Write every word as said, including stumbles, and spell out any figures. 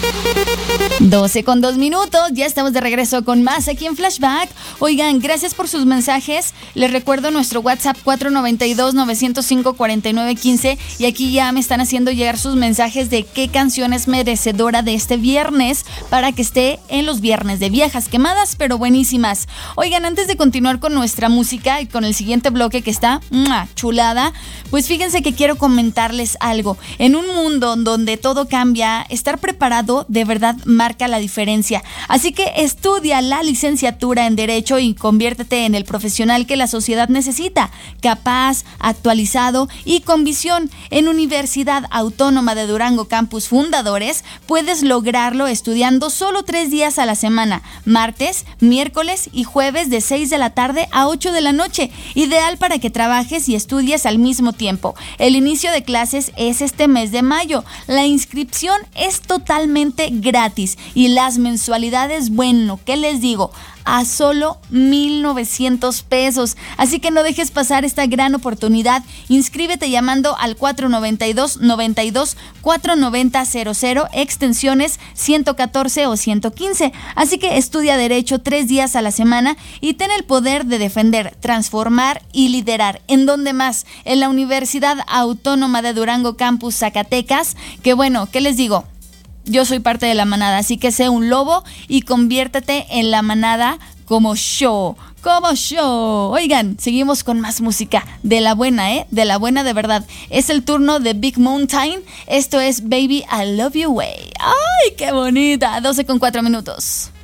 doce con dos minutos, ya estamos de regreso con más aquí en Flashback. Oigan, gracias por sus mensajes. Les recuerdo nuestro WhatsApp cuatro nueve dos, nueve cero cinco, cuatro nueve uno cinco, y aquí ya me están haciendo llegar sus mensajes de qué canción es merecedora de este viernes para que esté en los viernes de viejas quemadas, pero buenísimas. Oigan, antes de continuar con nuestra música y con el siguiente bloque que está ¡mua! Chulada, pues fíjense que quiero comentarles algo. En un mundo donde todo cambia, estar preparado de verdad marca la diferencia. Así que estudia la licenciatura en Derecho y conviértete en el profesional que la sociedad necesita, capaz, actualizado y con visión. En Universidad Autónoma de Durango Campus Fundadores puedes lograrlo estudiando solo tres días a la semana, martes, miércoles y jueves de seis de la tarde a ocho de la noche, ideal para que trabajes y estudies al mismo tiempo. El inicio de clases es este mes de mayo. La inscripción es totalmente gratis y las mensualidades, bueno, ¿qué les digo? A solo mil novecientos pesos. Así que no dejes pasar esta gran oportunidad. Inscríbete llamando al cuatro nueve dos, noventa y dos, cuatro noventa, cero cero, extensiones ciento catorce o ciento quince. Así que estudia Derecho tres días a la semana y ten el poder de defender, transformar y liderar. ¿En dónde más? En la Universidad Autónoma de Durango Campus Zacatecas. Que bueno, ¿qué les digo? Yo soy parte de la manada, así que sé un lobo y conviértete en la manada como yo, como yo. Oigan, seguimos con más música de la buena, ¿eh? De la buena de verdad. Es el turno de Big Mountain. Esto es Baby I Love You Way. ¡Ay, qué bonita! doce con cuatro minutos.